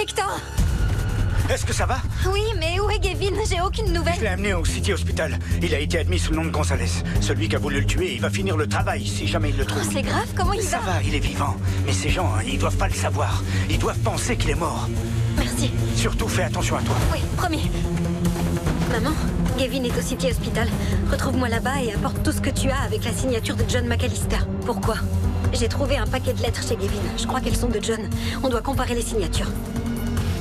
Hector! Est-ce que ça va? Oui, mais où est Gavin? J'ai aucune nouvelle. Je l'ai amené au City Hospital. Il a été admis sous le nom de Gonzalez. Celui qui a voulu le tuer, il va finir le travail si jamais il le trouve. Oh, c'est grave, comment il Ça va? va, il est vivant. Mais ces gens, ils doivent pas le savoir. Ils doivent penser qu'il est mort. Merci. Surtout, fais attention à toi. Oui, promis. Maman, Gavin est au City Hospital. Retrouve-moi là-bas et apporte tout ce que tu as avec la signature de John McAllister. Pourquoi? J'ai trouvé un paquet de lettres chez Gavin. Je crois qu'elles sont de John. On doit comparer les signatures.